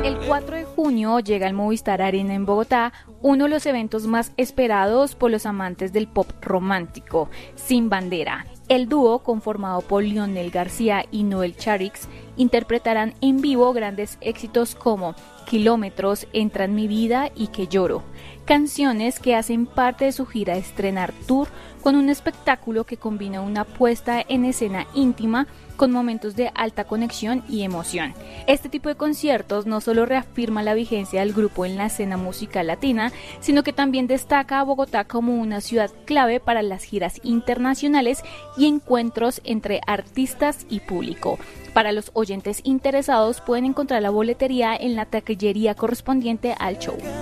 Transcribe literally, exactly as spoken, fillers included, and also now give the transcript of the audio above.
El cuatro de junio llega al Movistar Arena en Bogotá, uno de los eventos más esperados por los amantes del pop romántico, Sin Bandera. El dúo, conformado por Lionel García y Noel Charix, interpretarán en vivo grandes éxitos como Kilómetros, Entra en mi vida y Que lloro, canciones que hacen parte de su gira Estrenar Tour, con un espectáculo que combina una puesta en escena íntima con momentos de alta conexión y emoción. Este tipo de conciertos no solo reafirma la vigencia del grupo en la escena musical latina, sino que también destaca a Bogotá como una ciudad clave para las giras internacionales y encuentros entre artistas y público. Para los oyentes interesados pueden encontrar la boletería en la taquillería correspondiente al show.